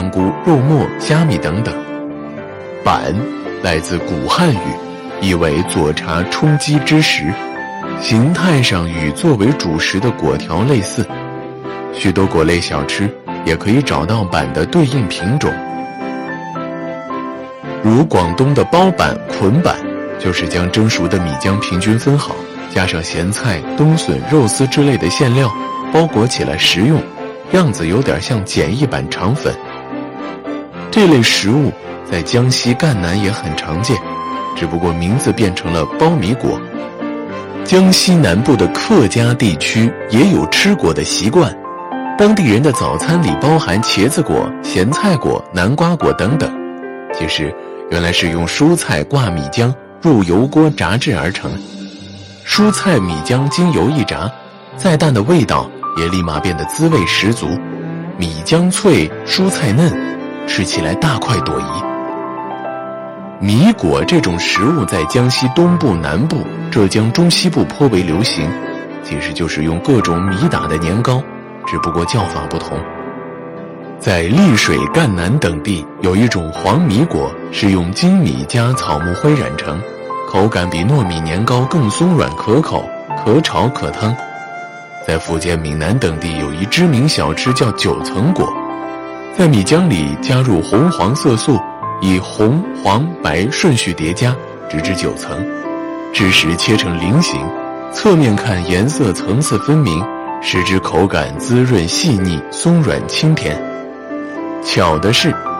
香菇、肉末、虾米等等。板来自古汉语，意为佐茶充饥之食，形态上与作为主食的果条类似。许多果类小吃也可以找到板的对应品种，如广东的包板、捆板，就是将蒸熟的米浆平均分好，加上咸菜、冬笋、肉丝之类的馅料，包裹起来食用，样子有点像简易版肠粉。这类食物在江西赣南也很常见，只不过名字变成了苞米果。江西南部的客家地区也有吃果的习惯，当地人的早餐里包含茄子果、咸菜果、南瓜果等等，其实原来是用蔬菜挂米浆入油锅炸制而成。蔬菜米浆经油一炸，再淡的味道也立马变得滋味十足，米浆脆，蔬菜嫩，吃起来大快朵颐。米果这种食物在江西东部、南部、浙江中西部颇为流行，其实就是用各种米打的年糕，只不过叫法不同。在丽水、赣南等地有一种黄米果，是用精米加草木灰染成，口感比糯米年糕更松软可口，可炒可汤。在福建闽南等地有一知名小吃叫九层果，在米浆里加入红黄色素，以红、黄、白顺序叠加，直至9层。吃时切成菱形，侧面看颜色层次分明，食之口感滋润细腻、松软清甜。巧的是，